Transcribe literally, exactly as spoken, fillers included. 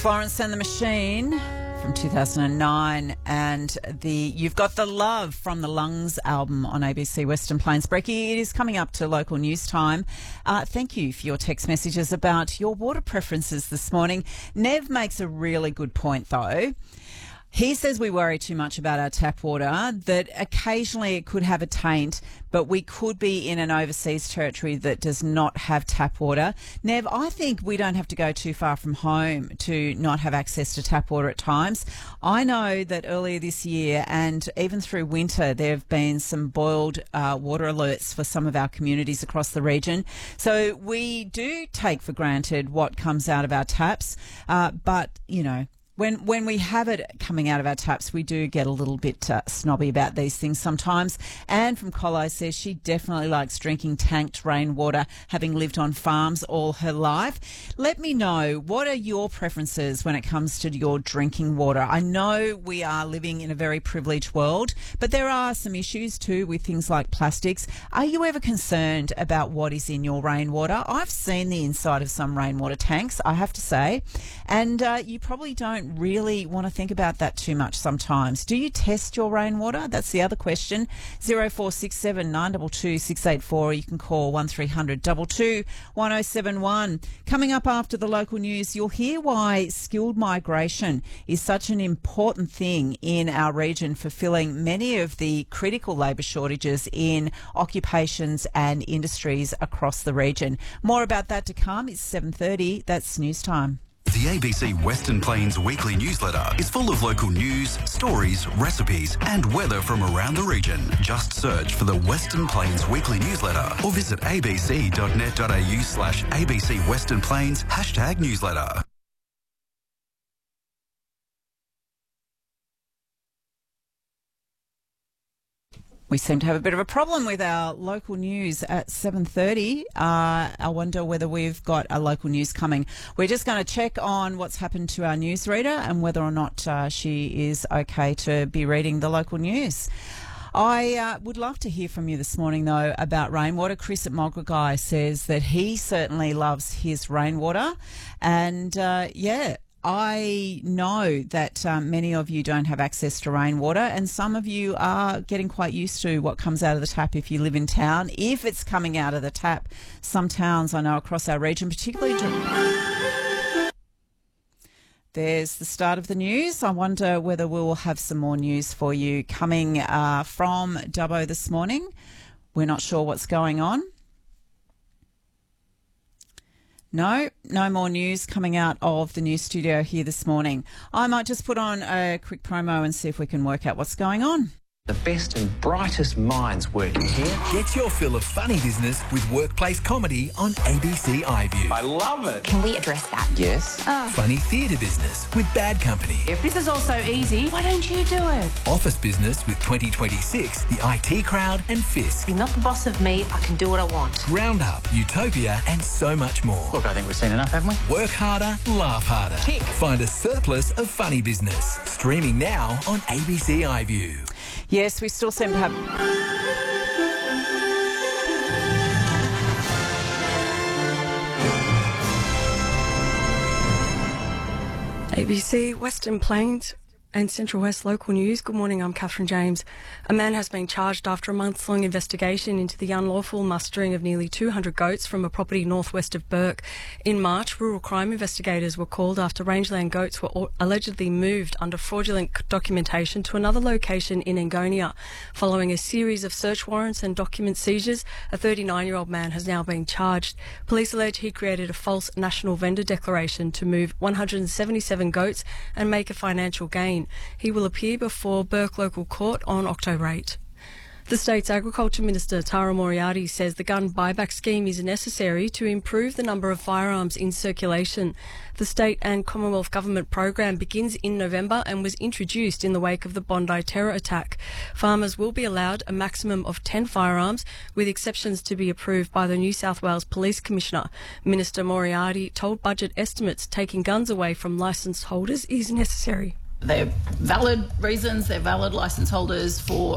Florence and the Machine from two thousand nine, and the You've Got the Love from the Lungs album on A B C Western Plains. Brecky, it is coming up to local news time. Uh, thank you for your text messages about your water preferences this morning. Nev makes a really good point, though. He says we worry too much about our tap water, that occasionally it could have a taint, but we could be in an overseas territory that does not have tap water. Nev, I think we don't have to go too far from home to not have access to tap water at times. I know that earlier this year and even through winter, there have been some boiled uh, water alerts for some of our communities across the region. So we do take for granted what comes out of our taps, uh, but, you know, When when we have it coming out of our taps, we do get a little bit uh, snobby about these things sometimes. Anne from Colo says she definitely likes drinking tanked rainwater, having lived on farms all her life. Let me know, what are your preferences when it comes to your drinking water? I know we are living in a very privileged world, but there are some issues too with things like plastics. Are you ever concerned about what is in your rainwater? I've seen the inside of some rainwater tanks, I have to say, and uh, you probably don't really want to think about that too much sometimes. Do you test your rainwater? That's the other question. zero four six seven nine two two six eight four, or you can call one three hundred two two one oh seven one. Coming up after the local news, you'll hear why skilled migration is such an important thing in our region, fulfilling many of the critical labour shortages in occupations and industries across the region. More about that to come. It's seven thirty. That's news time. The A B C Western Plains weekly newsletter is full of local news, stories, recipes and weather from around the region. Just search for the Western Plains weekly newsletter or visit abc.net.au slash ABC Western Plains hashtag newsletter. We seem to have a bit of a problem with our local news at seven thirty. Uh, I wonder whether we've got a local news coming. We're just going to check on what's happened to our newsreader and whether or not uh, she is okay to be reading the local news. I uh, would love to hear from you this morning, though, about rainwater. Chris at Mulgriguy says that he certainly loves his rainwater. And, uh, yeah, I know that um, many of you don't have access to rainwater, and some of you are getting quite used to what comes out of the tap if you live in town. If it's coming out of the tap, some towns I know across our region, particularly... There's the start of the news. I wonder whether we'll have some more news for you coming uh, from Dubbo this morning. We're not sure what's going on. No, no more news coming out of the news studio here this morning. I might just put on a quick promo and see if we can work out what's going on. The best and brightest minds working here. Get your fill of funny business with workplace comedy on A B C iView. I love it. Can we address that? Yes. Oh. Funny theatre business with Bad Company. If this is all so easy, why don't you do it? Office business with twenty twenty-six, the I T Crowd and Fisk. You're not the boss of me. I can do what I want. Roundup, Utopia and so much more. Look, I think we've seen enough, haven't we? Work harder, laugh harder. Tick. Find a surplus of funny business. Streaming now on A B C iView. Yes, we still seem to have... A B C Western Plains and Central West local news. Good morning, I'm Catherine James. A man has been charged after a months-long investigation into the unlawful mustering of nearly two hundred goats from a property northwest of Burke. In March, rural crime investigators were called after rangeland goats were allegedly moved under fraudulent documentation to another location in Angonia. Following a series of search warrants and document seizures, a thirty-nine-year-old man has now been charged. Police allege he created a false national vendor declaration to move one hundred seventy-seven goats and make a financial gain. He will appear before Burke Local Court on October eighth. The state's Agriculture Minister Tara Moriarty says the gun buyback scheme is necessary to improve the number of firearms in circulation. The state and Commonwealth Government program begins in November and was introduced in the wake of the Bondi terror attack. Farmers will be allowed a maximum of ten firearms, with exceptions to be approved by the New South Wales Police Commissioner. Minister Moriarty told Budget estimates taking guns away from licensed holders is necessary. They're valid reasons, they're valid licence holders for